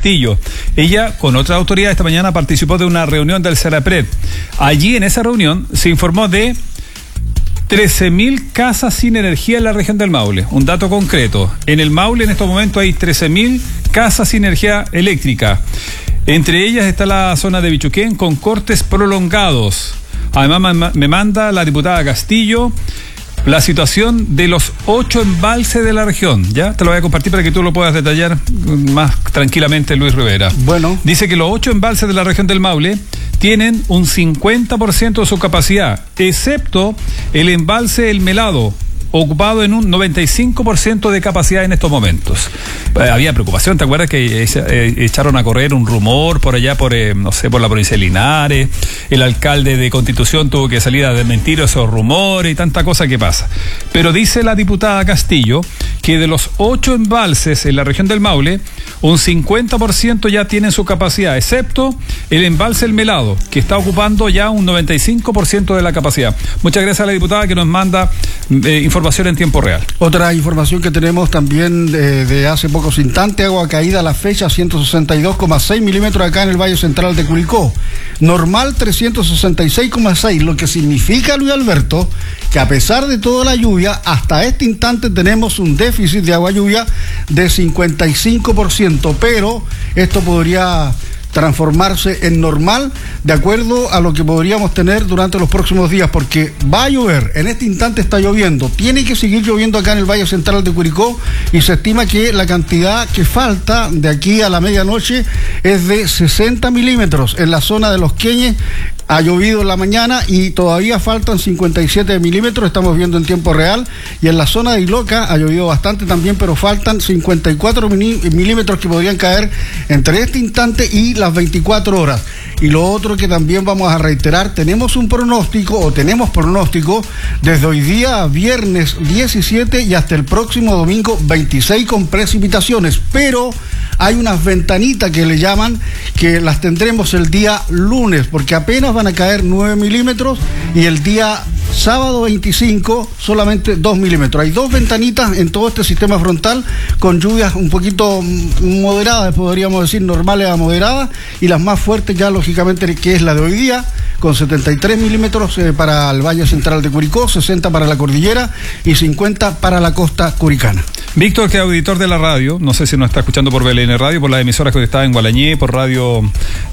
Castillo. Ella, con otra autoridad, esta mañana participó de una reunión del Serapred. Allí, en esa reunión, se informó de 13.000 casas sin energía en la región del Maule. Un dato concreto. En el Maule, en estos momentos, hay 13.000 casas sin energía eléctrica. Entre ellas está la zona de Bichuquén con cortes prolongados. Además, me manda la diputada Castillo la situación de los 8 embalses de la región. Ya te lo voy a compartir para que tú lo puedas detallar más tranquilamente, Luis Rivera. Bueno. Dice que los 8 embalses de la región del Maule tienen un 50% de su capacidad, excepto el embalse El Melado, ocupado en un 95% de capacidad en estos momentos. Había preocupación, ¿te acuerdas que echaron a correr un rumor por allá, por la provincia de Linares? El alcalde de Constitución tuvo que salir a desmentir esos rumores y tanta cosa que pasa. Pero dice la diputada Castillo que de los 8 embalses en la región del Maule, un 50% ya tienen su capacidad, excepto el embalse El Melado, que está ocupando ya un 95% de la capacidad. Muchas gracias a la diputada que nos manda información en tiempo real. Otra información que tenemos también de hace pocos instantes: agua caída a la fecha 162,6 milímetros acá en el Valle Central de Curicó. Normal 366,6, lo que significa, Luis Alberto, que a pesar de toda la lluvia, hasta este instante tenemos un déficit de agua lluvia de 55%, pero esto podría transformarse en normal de acuerdo a lo que podríamos tener durante los próximos días, porque va a llover. En este instante está lloviendo, tiene que seguir lloviendo acá en el Valle Central de Curicó, y se estima que la cantidad que falta de aquí a la medianoche es de 60 milímetros. En la zona de Los Queñes ha llovido en la mañana y todavía faltan 57 milímetros, estamos viendo en tiempo real, y en la zona de Iloca ha llovido bastante también, pero faltan 54 milímetros que podrían caer entre este instante y las 24 horas. Y lo otro que también vamos a reiterar, tenemos pronóstico desde hoy día viernes 17 y hasta el próximo domingo 26 con precipitaciones, pero hay unas ventanitas que le llaman, que las tendremos el día lunes, porque apenas van a caer 9 milímetros, y el día sábado 25 solamente 2 milímetros. Hay 2 ventanitas en todo este sistema frontal con lluvias un poquito moderadas, podríamos decir normales a moderadas, y las más fuertes ya lógicamente, que es la de hoy día, con 73 milímetros para el Valle Central de Curicó, 60 para la cordillera y 50 para la costa curicana. Víctor, que es auditor de la radio, no sé si nos está escuchando por BLN Radio, por las emisoras que está en Gualañé, por radio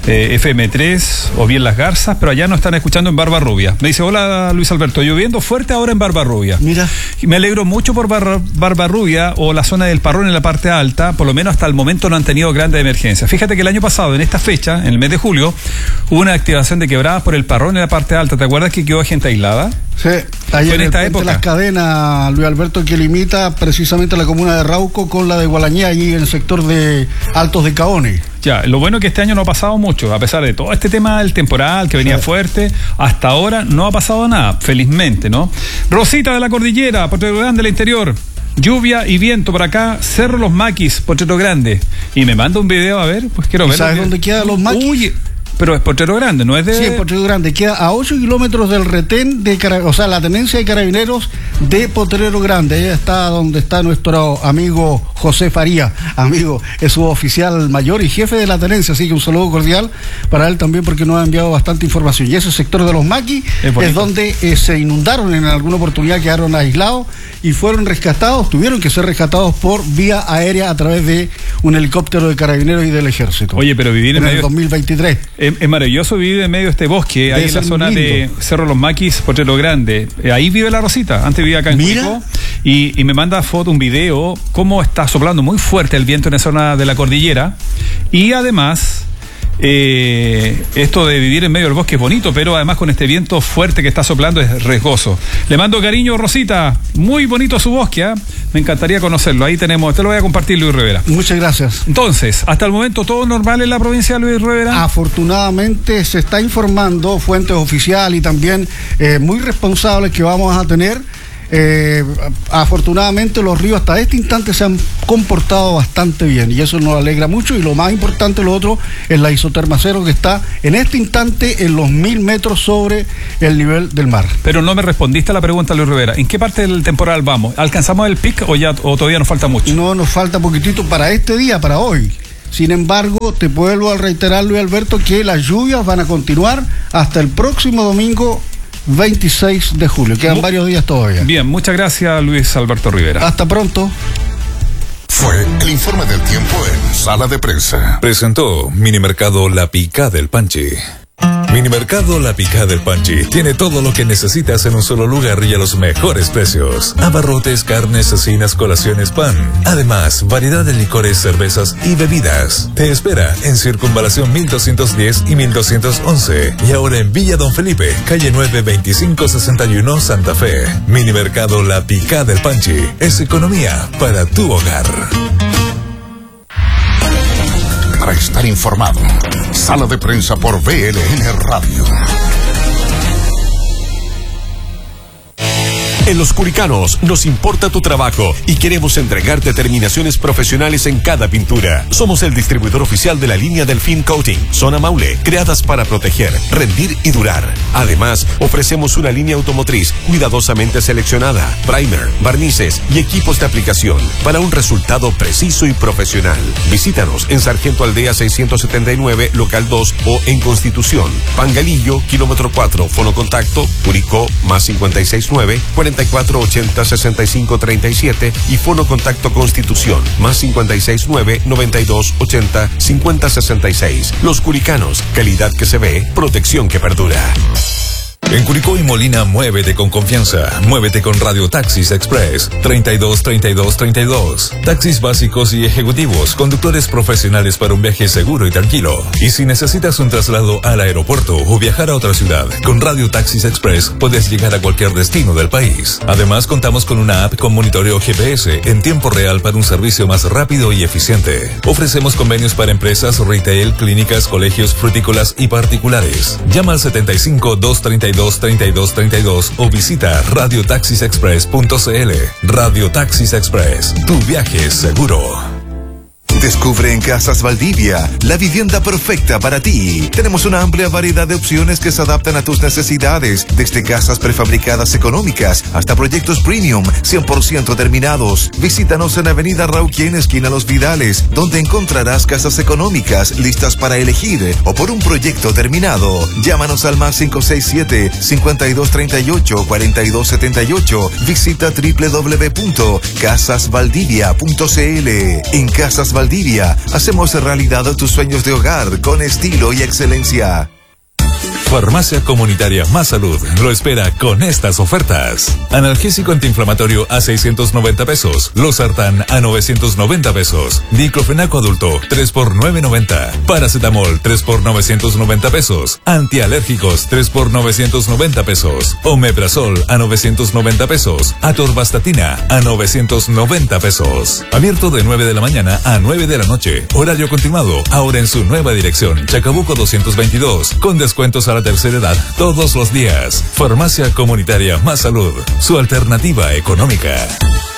FM3 o bien Las Garzas, pero allá nos están escuchando en Barbarrubia. Me dice: hola Luis Alberto, lloviendo fuerte ahora en Barbarrubia. Mira. Me alegro mucho por Barbarrubia o la zona del Parrón en la parte alta, por lo menos hasta el momento no han tenido grandes emergencias. Fíjate que el año pasado, en esta fecha, en el mes de julio, hubo una activación de quebradas por el Parrón en la parte alta. ¿Te acuerdas que quedó gente aislada? Sí, ahí en esta época. Las cadenas, Luis Alberto, que limita precisamente la comuna de Rauco con la de Gualañé, allí en el sector de Altos de Caone. Ya, lo bueno es que este año no ha pasado mucho, a pesar de todo este tema del temporal que venía fuerte, hasta ahora no ha pasado nada, felizmente, ¿no? Rosita de la Cordillera, Potrero Grande del interior. Lluvia y viento por acá, Cerro Los Maquis, Potrero Grande. Y me manda un video, a ver, pues quiero ver. ¿Sabes dónde quedan Los Maquis? Uy, pero es Potrero Grande, ¿no es de...? Sí, es Potrero Grande. Queda a 8 kilómetros del retén la tenencia de carabineros de Potrero Grande. Ella está donde está nuestro amigo José Faría. Amigo, es su oficial mayor y jefe de la tenencia, así que un saludo cordial para él también, porque nos ha enviado bastante información. Y ese sector de Los Maquis es donde se inundaron en alguna oportunidad, quedaron aislados y fueron rescatados, tuvieron que ser rescatados por vía aérea a través de un helicóptero de carabineros y del ejército. Oye, pero vivir en medio... el 2023. Es maravilloso vivir en medio de este bosque, ahí en la zona de Cerro Los Maquis, Potrero Grande. Ahí vive la Rosita, antes vivía acá en Curicó, y me manda foto, un video, cómo está soplando muy fuerte el viento en la zona de la cordillera, y además... esto de vivir en medio del bosque es bonito, pero además con este viento fuerte que está soplando es riesgoso. Le mando cariño, Rosita, muy bonito su bosque, ¿eh? Me encantaría conocerlo. Ahí tenemos, te lo voy a compartir, Luis Rivera. Muchas gracias. Entonces, hasta el momento todo normal en la provincia de Luis Rivera. Afortunadamente se está informando, fuentes oficiales y también muy responsables, que vamos a tener. Afortunadamente los ríos hasta este instante se han comportado bastante bien, y eso nos alegra mucho. Y lo más importante, lo otro, es la isoterma cero, que está en este instante en los 1000 metros sobre el nivel del mar. Pero no me respondiste a la pregunta, Luis Rivera. ¿En qué parte del temporal vamos? ¿Alcanzamos el pic o todavía nos falta mucho? No, nos falta poquitito para este día, para hoy. Sin embargo, te vuelvo a reiterar, Luis Alberto, que las lluvias van a continuar hasta el próximo domingo 26 de julio. Quedan varios días todavía. Bien, muchas gracias, Luis Alberto Rivera. Hasta pronto. Fue el informe del tiempo en Sala de Prensa. Presentó Minimercado La Picá del Panchi. Minimercado La Picá del Panchi tiene todo lo que necesitas en un solo lugar y a los mejores precios. Abarrotes, carnes, cecinas, colaciones, pan. Además, variedad de licores, cervezas y bebidas. Te espera en Circunvalación 1210 y 1211. Y ahora en Villa Don Felipe, calle 9, 2561, Santa Fe. Minimercado La Picá del Panchi es economía para tu hogar. Para estar informado, Sala de Prensa por VLN Radio. En Los Curicanos nos importa tu trabajo y queremos entregarte terminaciones profesionales en cada pintura. Somos el distribuidor oficial de la línea Delfín Coating, Zona Maule, creadas para proteger, rendir y durar. Además, ofrecemos una línea automotriz cuidadosamente seleccionada, primer, barnices y equipos de aplicación para un resultado preciso y profesional. Visítanos en Sargento Aldea 679, local 2 o en Constitución, Pangalillo, kilómetro 4, fono contacto, Curicó, más 569 4480-6537 y fono contacto Constitución, más 569-9280-5066. Los Curicanos, calidad que se ve, protección que perdura. En Curicó y Molina, muévete con confianza. Muévete con Radio Taxis Express 323232. Taxis básicos y ejecutivos, conductores profesionales para un viaje seguro y tranquilo. Y si necesitas un traslado al aeropuerto o viajar a otra ciudad, con Radio Taxis Express puedes llegar a cualquier destino del país. Además, contamos con una app con monitoreo GPS en tiempo real para un servicio más rápido y eficiente. Ofrecemos convenios para empresas, retail, clínicas, colegios, frutícolas y particulares. Llama al 75-232-3232 o visita radiotaxisexpress.cl. Radio Taxis Express, tu viaje es seguro. Descubre en Casas Valdivia la vivienda perfecta para ti. Tenemos una amplia variedad de opciones que se adaptan a tus necesidades, desde casas prefabricadas económicas hasta proyectos premium 100% terminados. Visítanos en Avenida Rauquien, esquina Los Vidales, donde encontrarás casas económicas listas para elegir o por un proyecto terminado. Llámanos al más 567-5238-4278. Visita www.casasvaldivia.cl. En Casas Valdivia hacemos realidad tus sueños de hogar con estilo y excelencia. Farmacia Comunitaria Más Salud lo espera con estas ofertas. Analgésico antiinflamatorio a 690 pesos. Losartán a 990 pesos. Diclofenaco adulto 3 por 990. Paracetamol 3 por 990 pesos. Antialérgicos 3 por 990 pesos. Omeprazol a 990 pesos. Atorvastatina a 990 pesos. Abierto de 9 de la mañana a 9 de la noche. Horario continuado. Ahora en su nueva dirección. Chacabuco 222. Con descuentos a la tercera edad todos los días. Farmacia Comunitaria Más Salud, su alternativa económica.